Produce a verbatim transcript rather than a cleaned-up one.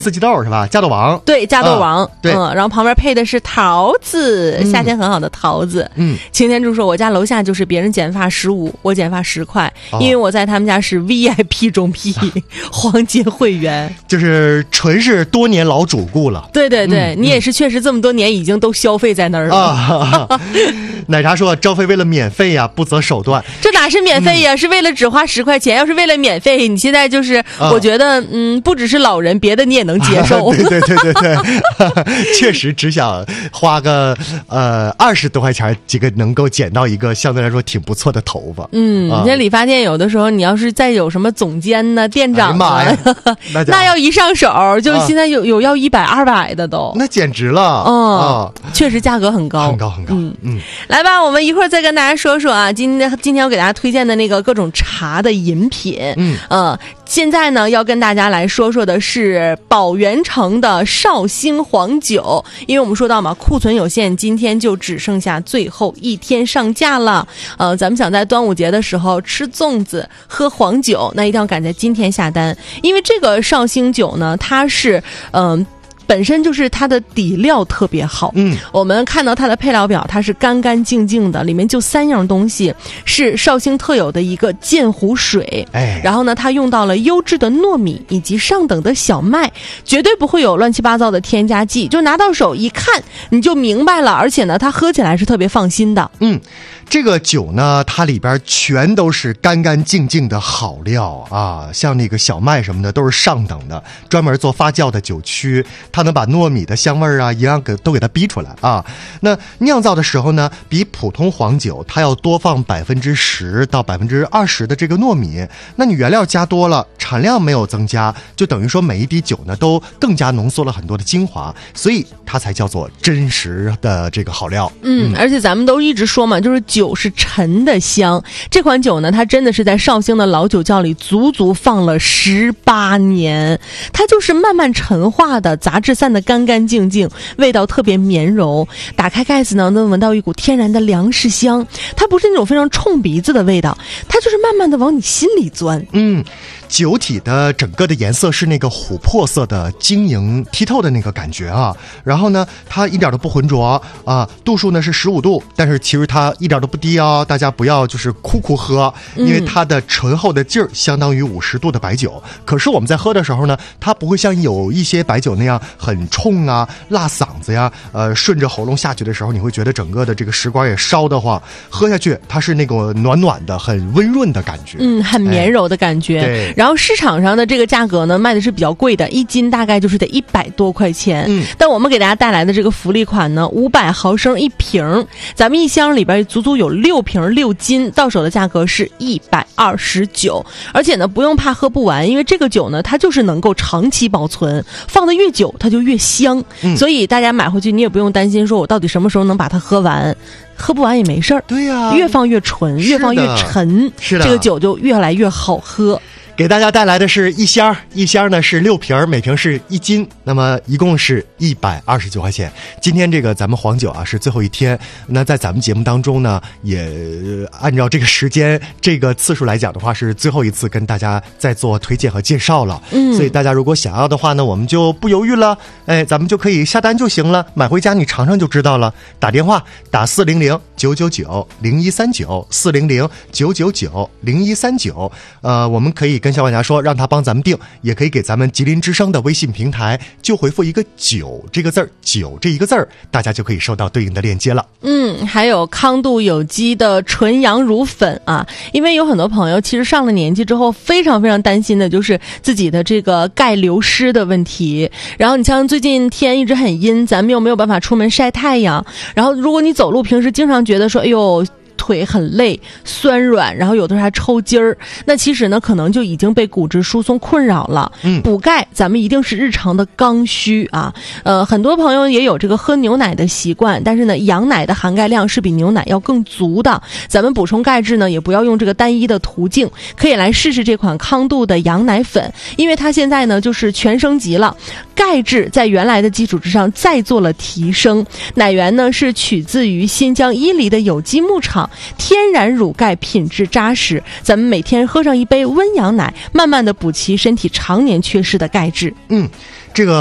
四季豆是吧？加豆王， 对，加豆王， 啊、对、 嗯，然后旁边配的是桃子，嗯、夏天很好的桃子。 嗯， 擎天柱说，我家楼下就是别人剪发十五，我剪发十块、哦，因为我在他们家是 V I P 中 P 黄金会员， 就是纯是多年老主顾了。 对对对、嗯，你也是确实这么多年已经都消费在那儿了。 啊、奶茶说，招飞为了免费呀、啊，不择手段。 这哪是免费呀、嗯，是为了只花十块钱。要是为了免费，你现在就是，啊、我觉得，嗯，不只是老人，别的你也能接受。 啊、对对对对对，确实只想花个呃二十多块钱，几个能够剪到一个相对来说挺不错的头发。 嗯， 啊、 你这理发店有的时候，你要是再有什么总监呢、店长啊， 哎那, 那要一上手，就现在有、啊、有要一百、二百的都， 那简直了。 嗯、 啊， 确实价格很高， 很高很高。 嗯嗯， 来吧，我们一会儿再跟大家说说啊，今天今天我给大家推荐的那个各种茶的饮品。 嗯呃，现在呢要跟大家来说说的是宝源城的绍兴黄酒，因为我们说到嘛，库存有限，今天就只剩下最后一天上架了。呃，咱们想在端午节的时候吃粽子、喝黄酒，那一定要赶在今天下单，因为这个绍兴酒呢，它是嗯。呃本身就是它的底料特别好， 嗯， 我们看到它的配料表，它是干干净净的，里面就三样东西，是绍兴特有的一个鉴湖水， 哎， 然后呢，它用到了优质的糯米以及上等的小麦，绝对不会有乱七八糟的添加剂，就拿到手一看你就明白了，而且呢，它喝起来是特别放心的。 嗯，这个酒呢，它里边全都是干干净净的好料啊，像那个小麦什么的都是上等的，专门做发酵的酒曲，它能把糯米的香味啊、营养给都给它逼出来啊。那酿造的时候呢，比普通黄酒它要多放百分之十到百分之二十的这个糯米。那你原料加多了，产量没有增加，就等于说每一滴酒呢都更加浓缩了很多的精华，所以它才叫做真实的这个好料。 嗯，嗯而且咱们都一直说嘛，就是酒是陈的香。这款酒呢，它真的是在绍兴的老酒窖里足足放了十八年，它就是慢慢陈化的，杂质散得干干净净，味道特别绵柔。打开盖子呢，能闻到一股天然的粮食香，它不是那种非常冲鼻子的味道，它就是慢慢的往你心里钻。 嗯。酒体的整个的颜色是那个琥珀色的晶莹剔透的那个感觉啊，然后呢它一点都不浑浊啊，度数呢是十五度，但是其实它一点都不低哦，大家不要就是哭哭喝，因为它的醇厚的劲儿相当于五十度的白酒、嗯、可是我们在喝的时候呢，它不会像有一些白酒那样很冲啊、辣嗓子呀，呃顺着喉咙下去的时候，你会觉得整个的这个食管也烧得慌，喝下去它是那个暖暖的很温润的感觉， 嗯，很绵柔的感觉、哎、对。然后市场上的这个价格呢，卖的是比较贵的，一斤大概就是得一百多块钱。嗯，但我们给大家带来的这个福利款呢，五百毫升一瓶，咱们一箱里边足足有六瓶六斤，到手的价格是一百二十九。而且呢，不用怕喝不完，因为这个酒呢，它就是能够长期保存，放的越久它就越香。嗯，所以大家买回去你也不用担心说我到底什么时候能把它喝完。喝不完也没事儿， 对呀、啊， 越放越纯，越放越沉， 是的， 这个酒就越来越好喝。 给大家带来的是一箱，一箱呢是六瓶，每瓶是一斤，那么一共是一百二十九块钱。今天这个咱们黄酒啊是最后一天，那在咱们节目当中呢，也按照这个时间、这个次数来讲的话，是最后一次跟大家再做推荐和介绍了。嗯，所以大家如果想要的话呢，我们就不犹豫了，哎，咱们就可以下单就行了，买回家你尝尝就知道了。打电话打四零零九九九零一三九四零零九九九零一三九，呃，我们可以跟小管家说让他帮咱们订，也可以给咱们吉林之声的微信平台就回复一个酒这个字儿，酒这一个字儿，大家就可以收到对应的链接了。 嗯，还有康度有机的纯羊乳粉啊，因为有很多朋友其实上了年纪之后非常非常担心的就是自己的这个钙流失的问题，然后你像最近天一直很阴，咱们又没有办法出门晒太阳，然后如果你走路平时经常觉得说哎呦腿很累酸软，然后有的时候还抽筋儿，那其实呢可能就已经被骨质疏松困扰了。嗯，补钙咱们一定是日常的刚需啊。呃，很多朋友也有这个喝牛奶的习惯，但是呢羊奶的含钙量是比牛奶要更足的，咱们补充钙质呢也不要用这个单一的途径，可以来试试这款康度的羊奶粉，因为它现在呢就是全升级了，钙质在原来的基础之上再做了提升，奶源呢是取自于新疆伊犁的有机牧场，天然乳钙品质扎实，咱们每天喝上一杯温羊奶，慢慢的补齐身体常年缺失的钙质。 嗯， 这个